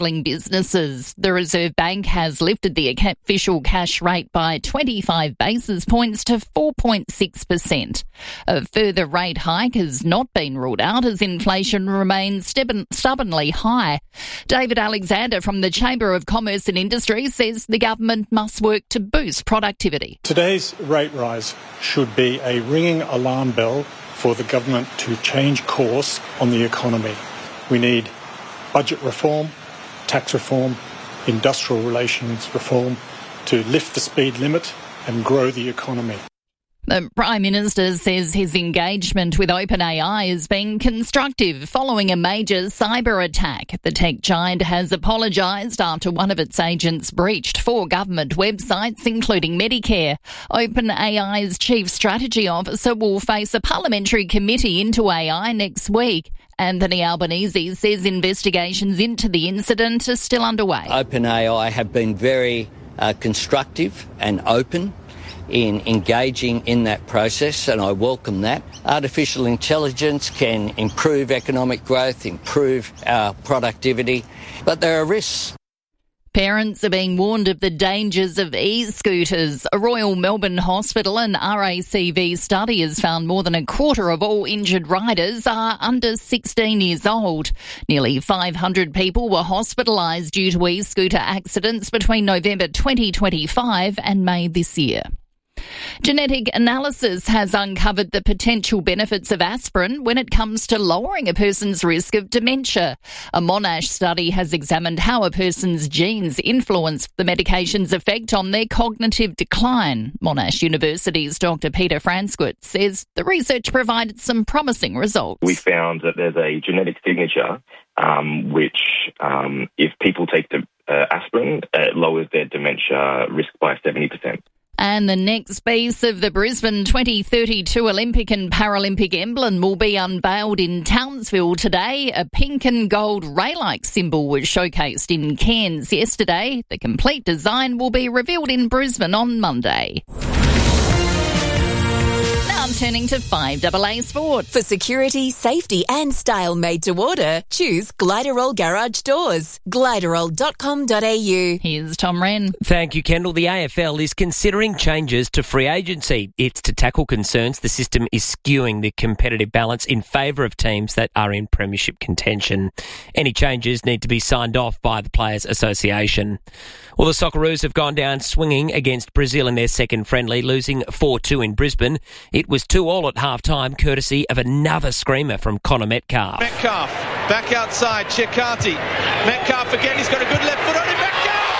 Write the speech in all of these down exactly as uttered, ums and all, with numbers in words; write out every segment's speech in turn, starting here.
struggling businesses. The Reserve Bank has lifted the official cash rate by twenty-five basis points to four point six percent. A further rate hike has not been ruled out as inflation remains stubbornly high. David Alexander from the Chamber of Commerce and Industry says the government must work to boost productivity. Today's rate rise should be a ringing alarm bell for the government to change course on the economy. We need budget reform, tax reform, industrial relations reform to lift the speed limit and grow the economy. The Prime Minister says his engagement with OpenAI has been constructive following a major cyber attack. The tech giant has apologised after one of its agents breached four government websites, including Medicare. OpenAI's Chief Strategy Officer will face a parliamentary committee into A I next week. Anthony Albanese says investigations into the incident are still underway. OpenAI have been very uh, constructive and open in engaging in that process, and I welcome that. Artificial intelligence can improve economic growth, improve our productivity, but there are risks. Parents are being warned of the dangers of e-scooters. A Royal Melbourne Hospital and R A C V study has found more than a quarter of all injured riders are under sixteen years old. Nearly five hundred people were hospitalised due to e-scooter accidents between November twenty twenty-five and May this year. Genetic analysis has uncovered the potential benefits of aspirin when it comes to lowering a person's risk of dementia. A Monash study has examined how a person's genes influence the medication's effect on their cognitive decline. Monash University's Doctor Peter Franskut says the research provided some promising results. We found that there's a genetic signature um, which, um, if people take the uh, aspirin, uh, it lowers their dementia risk by seventy percent. And the next piece of the Brisbane twenty thirty-two Olympic and Paralympic emblem will be unveiled in Townsville today. A pink and gold ray-like symbol was showcased in Cairns yesterday. The complete design will be revealed in Brisbane on Monday. Now turning to five A A Sport. For security, safety and style made to order, choose Gliderol Garage Doors. gliderol dot com dot a u. Here's Tom Wren. Thank you, Kendall. The A F L is considering changes to free agency. It's to tackle concerns the system is skewing the competitive balance in favour of teams that are in premiership contention. Any changes need to be signed off by the Players Association. Well, the Socceroos have gone down swinging against Brazil in their second friendly, losing four two in Brisbane. It was two all at half-time, courtesy of another screamer from Connor Metcalf. Metcalf, back outside, Chikati. Metcalf again, he's got a good left foot on him. Metcalf!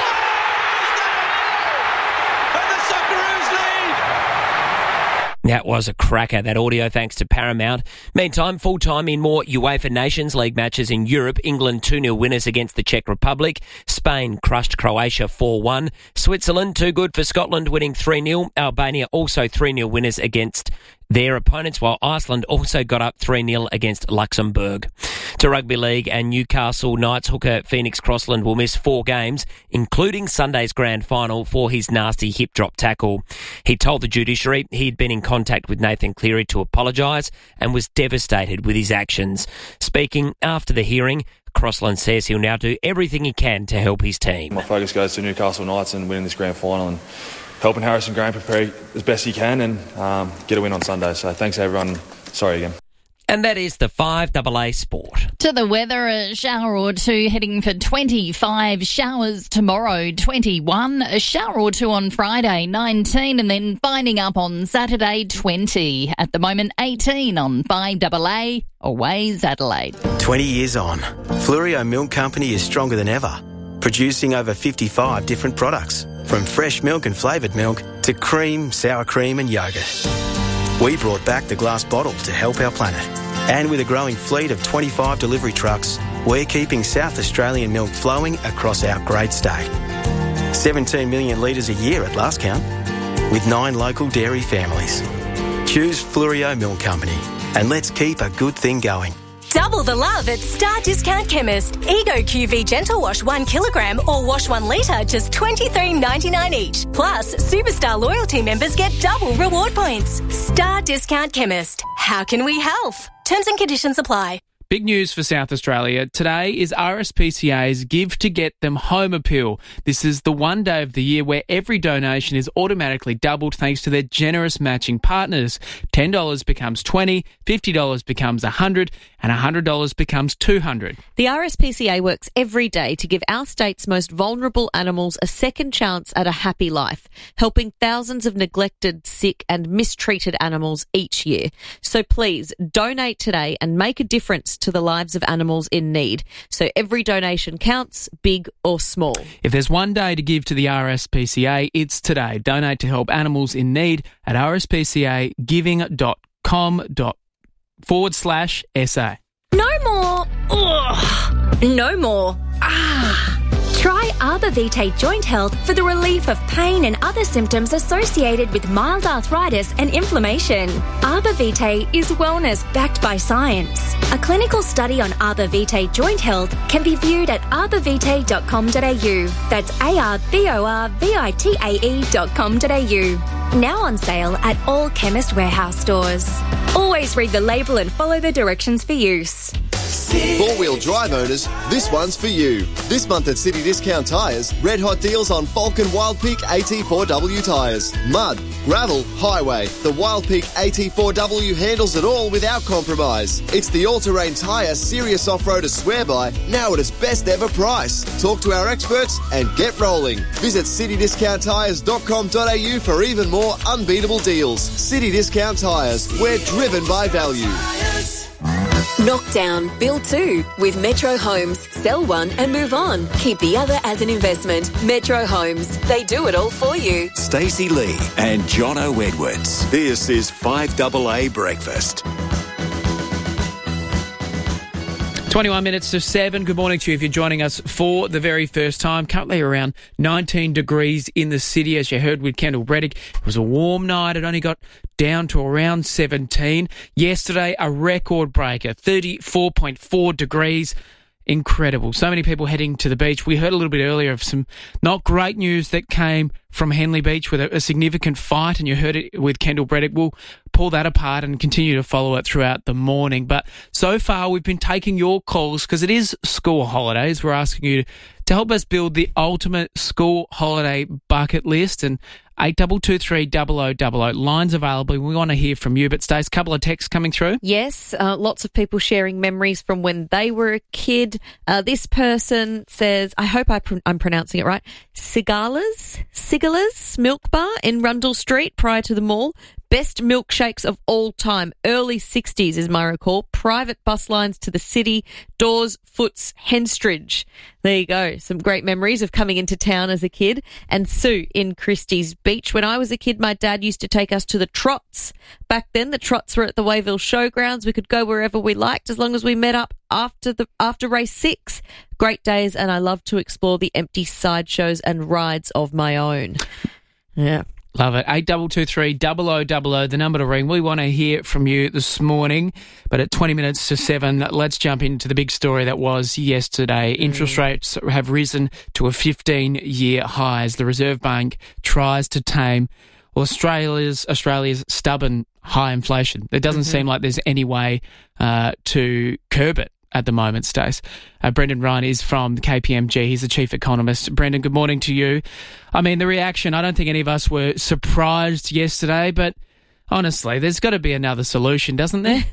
And the Socceroos lead! That was a cracker, that audio, thanks to Paramount. Meantime, full-time in more UEFA Nations League matches in Europe. England two nil winners against the Czech Republic. Spain crushed Croatia four one. Switzerland too good for Scotland, winning three nil. Albania also three nil winners against their opponents, while Iceland also got up three nil against Luxembourg. To Rugby League, and Newcastle Knights hooker Phoenix Crossland will miss four games, including Sunday's grand final, for his nasty hip drop tackle. He told the judiciary he'd been in contact with Nathan Cleary to apologise and was devastated with his actions. Speaking after the hearing, Crossland says he'll now do everything he can to help his team. My focus goes to Newcastle Knights and winning this grand final and helping Harrison Graham prepare as best he can and um, get a win on Sunday. So thanks everyone. Sorry again. And that is the five A A Sport. To the weather, a shower or two heading for twenty-five, showers tomorrow, twenty-one, a shower or two on Friday, nineteen, and then finding up on Saturday, twenty. At the moment, eighteen on five A A, Always Adelaide. twenty years on, Flurio Milk Company is stronger than ever, producing over fifty-five different products, from fresh milk and flavoured milk to cream, sour cream and yoghurt. We brought back the glass bottle to help our planet. And with a growing fleet of twenty-five delivery trucks, we're keeping South Australian milk flowing across our great state. seventeen million litres a year at last count, with nine local dairy families. Choose Flurio Milk Company, and let's keep a good thing going. Double the love at Star Discount Chemist. Ego Q V Gentle Wash one kilogram or Wash one litre, just twenty-three ninety-nine each. Plus, Superstar Loyalty members get double reward points. Star Discount Chemist. How can we help? Terms and conditions apply. Big news for South Australia. Today is R S P C A's Give to Get Them Home Appeal. This is the one day of the year where every donation is automatically doubled thanks to their generous matching partners. ten dollars becomes twenty dollars, fifty dollars becomes one hundred dollars, and one hundred dollars becomes two hundred dollars. The R S P C A works every day to give our state's most vulnerable animals a second chance at a happy life, helping thousands of neglected, sick and mistreated animals each year. So please donate today and make a difference to the lives of animals in need. So every donation counts, big or small. If there's one day to give to the R S P C A, it's today. Donate to help animals in need at rspcagiving.com forward slash SA. No more. Ugh. No more. Ah. Try Arbor Vitae Joint Health for the relief of pain and other symptoms associated with mild arthritis and inflammation. Arbor Vitae is wellness backed by science. A clinical study on Arbor Vitae Joint Health can be viewed at arbor vitae dot com dot a u. That's A R B O R V I T A E dot com dot a u. Now on sale at all Chemist Warehouse stores. Always read the label and follow the directions for use. Four-wheel drive owners, this one's for you. This month at City Discount Tyres, red hot deals on Falcon Wild Peak A T four W tyres. Mud, gravel, highway. The Wild Peak A T four W handles it all without compromise. It's the all-terrain tyre serious off-roader swear by, now at its best ever price. Talk to our experts and get rolling. Visit city discount tyres dot com dot a u for even more unbeatable deals. City Discount Tyres, we're driven by value. Knock down, build two with Metro Homes. Sell one and move on. Keep the other as an investment. Metro Homes. They do it all for you. Stacey Lee and Jono Edwards. This is five A A Breakfast. twenty-one minutes to seven. Good morning to you if you're joining us for the very first time. Currently around nineteen degrees in the city, as you heard with Kendall Breddick. It was a warm night. It only got down to around seventeen. Yesterday, a record breaker, thirty-four point four degrees. Incredible. So many people heading to the beach. We heard a little bit earlier of some not great news that came from Henley Beach with a, a significant fight, and you heard it with Kendall Breddick. We'll pull that apart and continue to follow it throughout the morning. But so far, we've been taking your calls because it is school holidays. We're asking you to help us build the ultimate school holiday bucket list, and eight two two three double oh double oh. Lines available. We want to hear from you. But Stace, a couple of texts coming through. Yes, uh, lots of people sharing memories from when they were a kid. Uh, this person says, I hope I pr- I'm pronouncing it right, Sigala's, Sigala's Milk Bar in Rundle Street prior to the mall. Best milkshakes of all time. Early sixties is my recall. Private bus lines to the city. Dawes, Foots, Henstridge. There you go. Some great memories of coming into town as a kid. And Sue in Christie's Beach. When I was a kid, my dad used to take us to the trots. Back then, the trots were at the Wayville Showgrounds. We could go wherever we liked as long as we met up after the after race six. Great days, and I love to explore the empty sideshows and rides of my own. Yeah. Love it. eight two two three double oh double oh, the number to ring. We want to hear from you this morning. But at twenty minutes to seven, let's jump into the big story that was yesterday. Mm. Interest rates have risen to a fifteen-year high as the Reserve Bank tries to tame Australia's Australia's stubborn high inflation. It doesn't mm-hmm. seem like there's any way uh, to curb it at the moment, Stace. Uh, Brendan Ryan is from K P M G. He's the chief economist. Brendan, good morning to you. I mean, the reaction, I don't think any of us were surprised yesterday, but honestly, there's got to be another solution, doesn't there?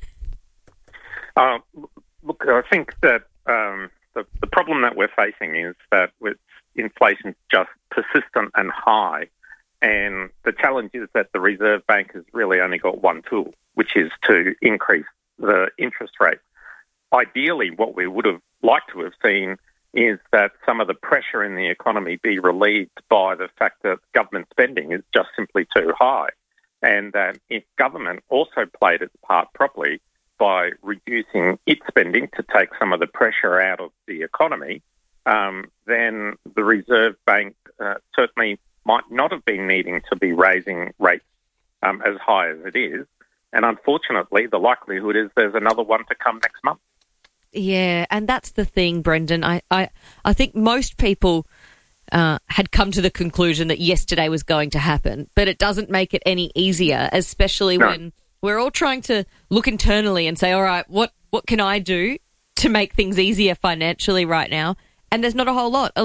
Uh, look, I think that um, the, the problem that we're facing is that with inflation just persistent and high, and the challenge is that the Reserve Bank has really only got one tool, which is to increase the interest rate. Ideally, what we would have liked to have seen is that some of the pressure in the economy be relieved by the fact that government spending is just simply too high, and that if government also played its part properly by reducing its spending to take some of the pressure out of the economy, um, then the Reserve Bank uh, certainly might not have been needing to be raising rates um, as high as it is. And unfortunately, the likelihood is there's another one to come next month. Yeah, and that's the thing, Brendan. I, I, I think most people uh, had come to the conclusion that yesterday was going to happen, but it doesn't make it any easier, especially no. when we're all trying to look internally and say, all right, what, what can I do to make things easier financially right now, and there's not a whole lot.